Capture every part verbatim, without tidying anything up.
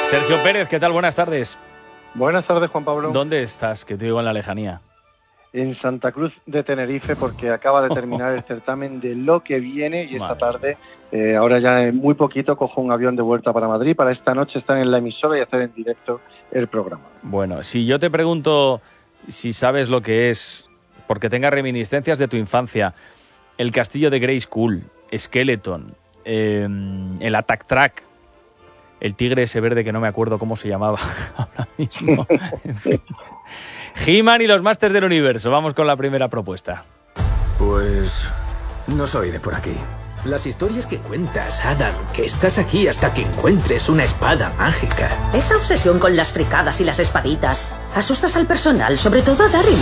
Sergio Pérez, ¿qué tal? Buenas tardes. Buenas tardes, Juan Pablo. ¿Dónde estás? Que te digo en la lejanía. En Santa Cruz de Tenerife, porque acaba de terminar el certamen de Lo que viene y esta Madre tarde, eh, ahora ya en muy poquito, cojo un avión de vuelta para Madrid. Para esta noche estar en la emisora y hacer en directo el programa. Bueno, si yo te pregunto si sabes lo que es, porque tenga reminiscencias de tu infancia, el castillo de Grayskull, Skeleton, eh, el Attack Track, el tigre ese verde que no me acuerdo cómo se llamaba ahora mismo. En fin. He-Man y los Masters del Universo. Vamos con la primera propuesta. Pues no soy de por aquí. Las historias que cuentas, Adam, que estás aquí hasta que encuentres una espada mágica. Esa obsesión con las fricadas y las espaditas. Asustas al personal, sobre todo a Daryl.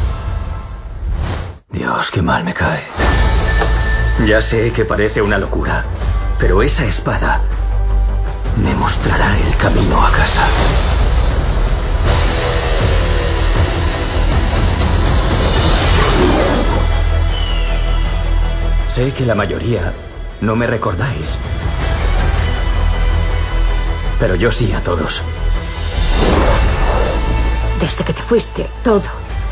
Dios, qué mal me cae. Ya sé que parece una locura, pero esa espada me mostrará el camino a casa. Sé que la mayoría no me recordáis, pero yo sí a todos. Desde que te fuiste, todo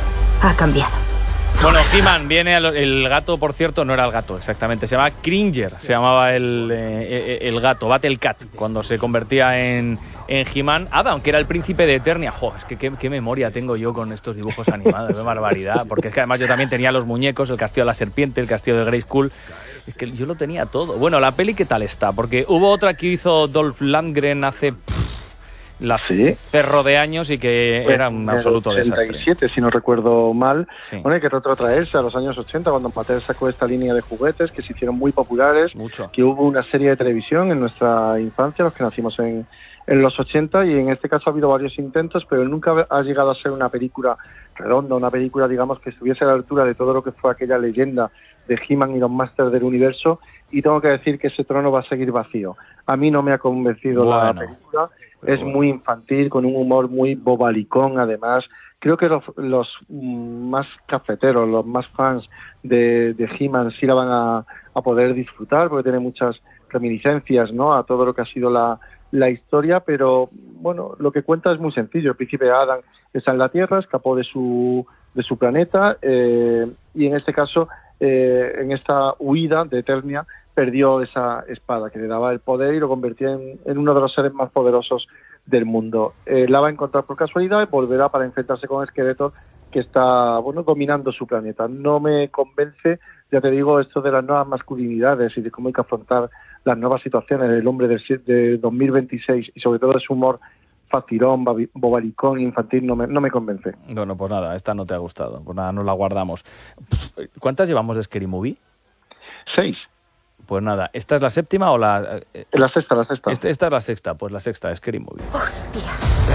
ha cambiado. Bueno, He-Man viene, al, el gato, por cierto, no era el gato exactamente, se lllama Cringer, se llamaba el, eh, el gato, Battle Cat, cuando se convertía en, en He-Man. Adam, que era el príncipe de Eternia. Jo, es que qué, qué memoria tengo yo con estos dibujos animados, qué barbaridad, porque es que además yo también tenía los muñecos, el castillo de la serpiente, el castillo de Grayskull, es que yo lo tenía todo. Bueno, la peli, ¿qué tal está? Porque hubo otra que hizo Dolph Lundgren hace... Pff, la ¿Sí? perro de años y que Pues, era un absoluto en el ochenta y siete, desastre. si no recuerdo mal. Sí. Bueno, hay que retrotraerse a los años ochenta, cuando Mattel sacó esta línea de juguetes que se hicieron muy populares, Mucho. que hubo una serie de televisión en nuestra infancia, los que nacimos en, en los ochenta, y en este caso ha habido varios intentos, pero nunca ha llegado a ser una película redonda, una película, digamos, que estuviese a la altura de todo lo que fue aquella leyenda de He-Man y los Masters del Universo, y tengo que decir que ese trono va a seguir vacío. A mí no me ha convencido Bueno. la película. Es muy infantil, con un humor muy bobalicón, además. Creo que los, los más cafeteros, los más fans de, de He-Man sí la van a, a poder disfrutar, porque tiene muchas reminiscencias, ¿no?, a todo lo que ha sido la, la historia, pero, bueno, lo que cuenta es muy sencillo. El príncipe Adam está en la Tierra, escapó de su, de su planeta, eh, y en este caso, eh, en esta huida de Eternia, perdió esa espada que le daba el poder y lo convertía en, en uno de los seres más poderosos del mundo. Eh, la va a encontrar por casualidad y volverá para enfrentarse con Skeletor, que está, bueno, dominando su planeta. No me convence, ya te digo, esto de las nuevas masculinidades y de cómo hay que afrontar las nuevas situaciones del hombre del, de dos mil veintiséis, y sobre todo ese humor facilón, bobalicón, infantil, no me, no me convence. Bueno, pues nada, esta no te ha gustado. Pues nada, nos la guardamos. ¿Cuántas llevamos de Scary Movie? Seis. Pues nada, ¿esta es la séptima o la...? Eh, la sexta, la sexta. Esta, esta es la sexta, pues la sexta, Scary Movie. ¡Hostia!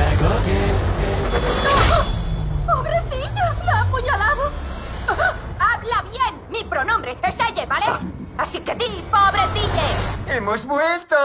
¡Pobrecillo! ¡La ha apuñalado! ¡Habla bien! Mi pronombre es ella, ¿vale? Así que di, pobrecille. ¡Hemos vuelto!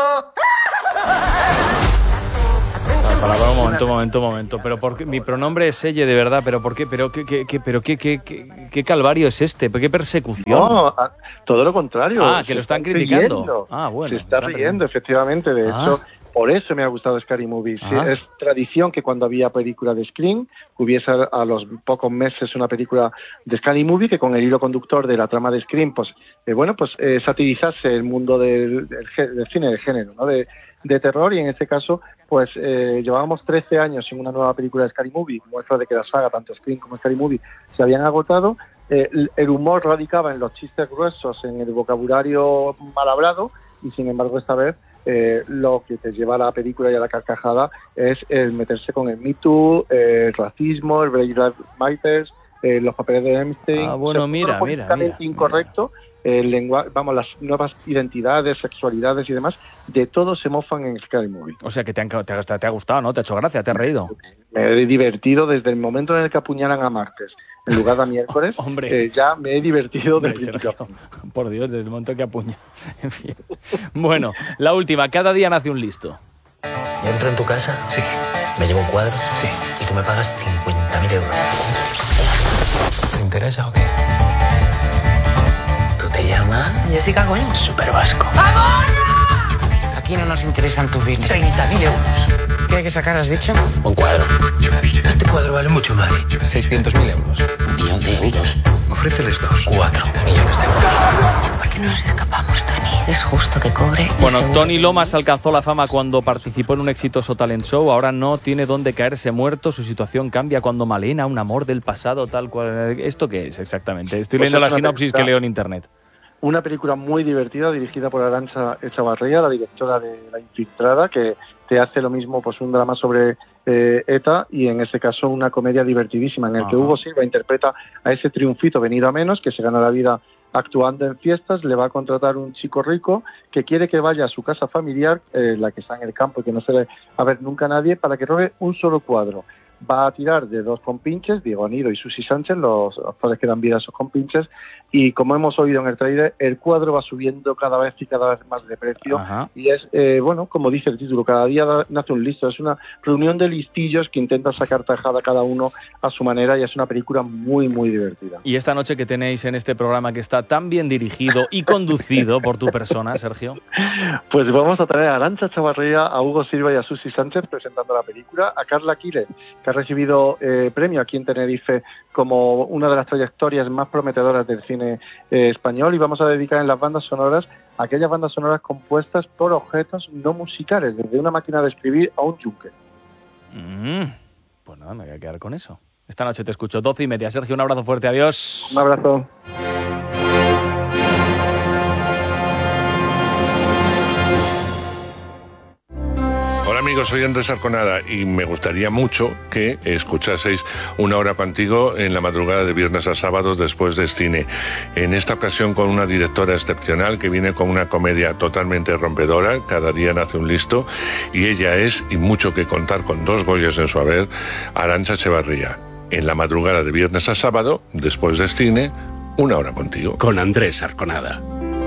Para, para, un momento, un momento, un momento. Pero ¿por qué? Mi pronombre es ella, de verdad. ¿Pero por qué? ¿Pero qué, qué, qué, pero qué, qué, qué, qué calvario es este? ¿Qué persecución? No, a, todo lo contrario. Ah, que lo están criticando. Riendo. Ah, bueno. Se está riendo, efectivamente. De ah. hecho, por eso me ha gustado Scary Movie. Sí, ah. es tradición que cuando había película de Scream, hubiese a los pocos meses una película de Scary Movie que con el hilo conductor de la trama de Scream, pues, eh, bueno, pues eh, satirizase el mundo del, del, del cine de género, ¿no? De, de terror, y en este caso, pues eh, llevábamos trece años sin una nueva película de Scary Movie, muestra de que la saga, tanto Scream como Scary Movie, se habían agotado. Eh, el humor radicaba en los chistes gruesos, en el vocabulario mal hablado, y sin embargo esta vez eh, lo que te lleva a la película y a la carcajada es el meterse con el Me Too, eh, el racismo, el Black Lives Matter, eh, los papeles de Epstein. Ah, bueno, o sea, mira, todo mira, políticamente mira, incorrecto. El lenguaje, vamos, las nuevas identidades, sexualidades y demás, de todo se mofan en Scary Movie. O sea, que te, han, te, ha, te ha gustado, ¿no? Te ha hecho gracia, te has reído. Me he divertido desde el momento en el que apuñalan a martes en lugar de a miércoles. Hombre, eh, ya me he divertido desde Hombre, el Sergio, por Dios, desde el momento que apuña. En fin. Bueno, la última. Cada día nace un listo. Yo entro en tu casa, sí. Me llevo un cuadro, sí. Y tú me pagas cincuenta mil euros. ¿Te interesa o qué? ¿Tú te llamas? Jessica, coño. Super Vasco. ¡Vámonos! Aquí no nos interesan tus business. treinta mil euros. ¿Qué hay que sacar, has dicho? Un cuadro. Este cuadro vale mucho, Mari. seiscientos mil euros. Un millón de euros. Ofréceles dos. Cuatro millones de euros. ¿Por qué no nos escapamos, Tony? Es justo que cobre. Bueno, Tony Lomas alcanzó la fama cuando participó en un exitoso talent show. Ahora no tiene dónde caerse muerto. Su situación cambia cuando Malena, un amor del pasado, tal cual. ¿Esto qué es exactamente? Estoy leyendo la sinopsis que leo en internet. Una película muy divertida dirigida por Arantxa Echavarría, la directora de La Infiltrada, que te hace lo mismo, pues un drama sobre eh, ETA y en este caso una comedia divertidísima en el Ajá. que Hugo Silva interpreta a ese triunfito venido a menos que se gana la vida actuando en fiestas. Le va a contratar un chico rico que quiere que vaya a su casa familiar, eh, la que está en el campo y que no se ve a ver nunca a nadie, para que robe un solo cuadro. Va a tirar de dos compinches, Diego Anido y Susi Sánchez, los actores que dan vida a esos compinches, y como hemos oído en el trailer, el cuadro va subiendo cada vez y cada vez más de precio. Ajá. Y es, eh, bueno, como dice el título, cada día nace un listo. Es una reunión de listillos que intentan sacar tajada cada uno a su manera y es una película muy, muy divertida. Y esta noche que tenéis en este programa que está tan bien dirigido y conducido por tu persona, Sergio. Pues vamos a traer a Arantxa Echavarría, a Hugo Silva y a Susi Sánchez presentando la película, a Carla Quílez, que ha recibido eh, premio aquí en Tenerife como una de las trayectorias más prometedoras del cine eh, español, y vamos a dedicar en las bandas sonoras a aquellas bandas sonoras compuestas por objetos no musicales, desde una máquina de escribir a un yunque. Mm, pues nada, me voy a quedar con eso. Esta noche te escucho, doce y media. Sergio, un abrazo fuerte, adiós. Un abrazo. Hola amigos, soy Andrés Arconada y me gustaría mucho que escuchaseis Una Hora Contigo en la madrugada de viernes a sábado después de cine. En esta ocasión con una directora excepcional que viene con una comedia totalmente rompedora, cada día nace un listo, y ella es, y mucho que contar con dos Goyas en su haber, Arantxa Echavarría. En la madrugada de viernes a sábado, después de cine, Una Hora Contigo. Con Andrés Arconada.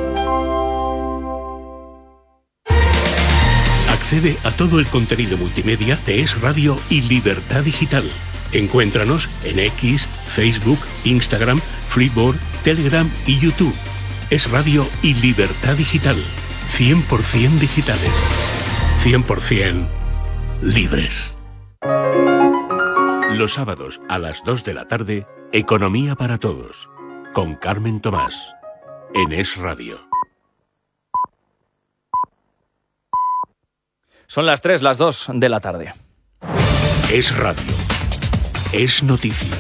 Accede a todo el contenido multimedia de Es Radio y Libertad Digital. Encuéntranos en X, Facebook, Instagram, Flipboard, Telegram y YouTube. Es Radio y Libertad Digital. cien por ciento digitales. cien por ciento libres. Los sábados a las dos de la tarde, Economía para Todos. Con Carmen Tomás. En Es Radio. Son las tres, las dos de la tarde. Es Radio. Es noticia.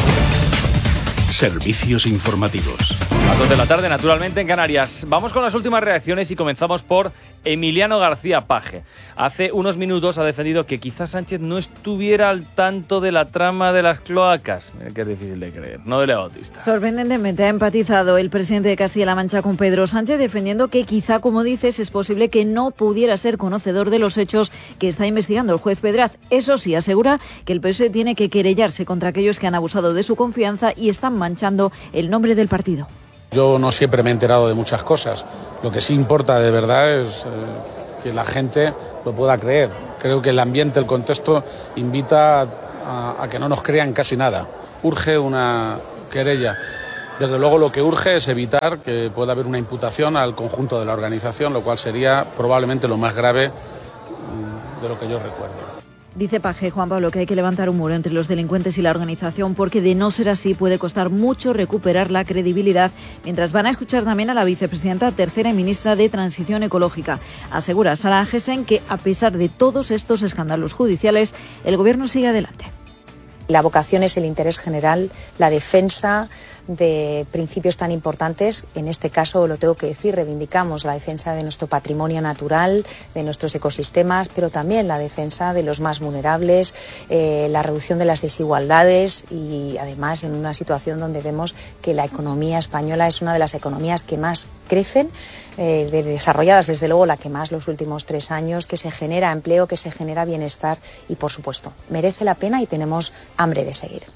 Servicios informativos. Las dos de la tarde, naturalmente, en Canarias. Vamos con las últimas reacciones y comenzamos por Emiliano García Paje. Hace unos minutos ha defendido que quizás Sánchez no estuviera al tanto de la trama de las cloacas. Mira que es difícil de creer, no de Leo Bautista. Sorprendentemente ha empatizado el presidente de Castilla-La Mancha con Pedro Sánchez, defendiendo que quizá, como dices, es posible que no pudiera ser conocedor de los hechos que está investigando el juez Pedraz. Eso sí, asegura que el P S O E tiene que querellarse contra aquellos que han abusado de su confianza y están manchando el nombre del partido. Yo no siempre me he enterado de muchas cosas. Lo que sí importa de verdad es eh, que la gente lo pueda creer. Creo que el ambiente, el contexto, invita a, a que no nos crean casi nada. Urge una querella. Desde luego lo que urge es evitar que pueda haber una imputación al conjunto de la organización, lo cual sería probablemente lo más grave de lo que yo recuerdo. Dice Paje, Juan Pablo, que hay que levantar un muro entre los delincuentes y la organización porque de no ser así puede costar mucho recuperar la credibilidad, mientras van a escuchar también a la vicepresidenta tercera y ministra de Transición Ecológica. Asegura Sara Gessen que a pesar de todos estos escándalos judiciales, el Gobierno sigue adelante. La vocación es el interés general, la defensa de principios tan importantes. En este caso, lo tengo que decir, reivindicamos la defensa de nuestro patrimonio natural, de nuestros ecosistemas, pero también la defensa de los más vulnerables, eh, la reducción de las desigualdades y además en una situación donde vemos que la economía española es una de las economías que más crecen, eh, de desarrolladas desde luego la que más los últimos tres años, que se genera empleo, que se genera bienestar y por supuesto merece la pena y tenemos hambre de seguir.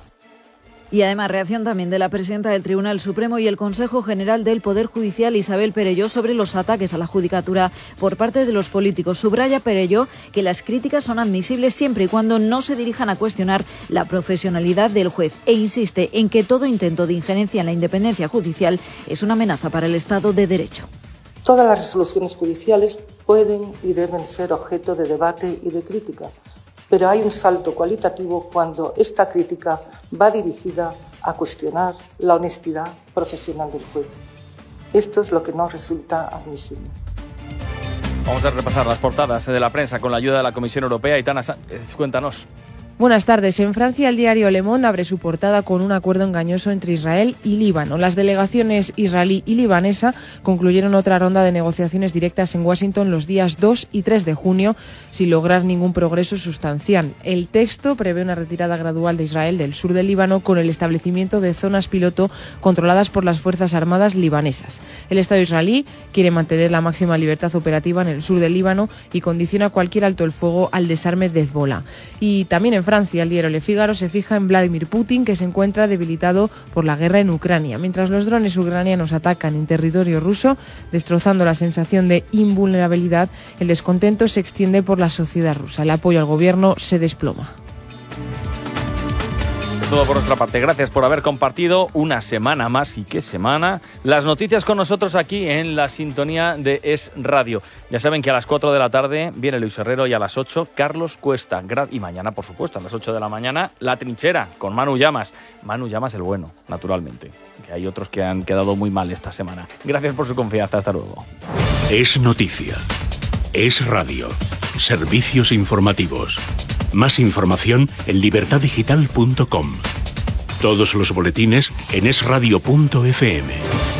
Y además, reacción también de la presidenta del Tribunal Supremo y el Consejo General del Poder Judicial, Isabel Perelló, sobre los ataques a la judicatura por parte de los políticos. Subraya Perelló que las críticas son admisibles siempre y cuando no se dirijan a cuestionar la profesionalidad del juez e insiste en que todo intento de injerencia en la independencia judicial es una amenaza para el Estado de Derecho. Todas las resoluciones judiciales pueden y deben ser objeto de debate y de crítica, pero hay un salto cualitativo cuando esta crítica va dirigida a cuestionar la honestidad profesional del juez. Esto es lo que no resulta admisible. Vamos a repasar las portadas de la prensa con la ayuda de la Comisión Europea. Aitana Sánchez, cuéntanos. Buenas tardes. En Francia, el diario Le Monde abre su portada con un acuerdo engañoso entre Israel y Líbano. Las delegaciones israelí y libanesa concluyeron otra ronda de negociaciones directas en Washington los días dos y tres de junio, sin lograr ningún progreso sustancial. El texto prevé una retirada gradual de Israel del sur del Líbano con el establecimiento de zonas piloto controladas por las Fuerzas Armadas libanesas. El Estado israelí quiere mantener la máxima libertad operativa en el sur del Líbano y condiciona cualquier alto el fuego al desarme de Hezbollah. Y también en Francia, el diario Le Figaro se fija en Vladimir Putin, que se encuentra debilitado por la guerra en Ucrania. Mientras los drones ucranianos atacan en territorio ruso, destrozando la sensación de invulnerabilidad, el descontento se extiende por la sociedad rusa. El apoyo al gobierno se desploma. Todo por nuestra parte. Gracias por haber compartido una semana más, y qué semana, las noticias con nosotros aquí en la sintonía de Es Radio. Ya saben que a las cuatro de la tarde viene Luis Herrero y a las ocho Carlos Cuesta. Y mañana, por supuesto, a las ocho de la mañana, La Trinchera con Manu Llamas. Manu Llamas el bueno, naturalmente, que hay otros que han quedado muy mal esta semana. Gracias por su confianza. Hasta luego. Es noticia. Es radio. Servicios informativos. Más información en libertad digital punto com. Todos los boletines en es radio punto efe eme.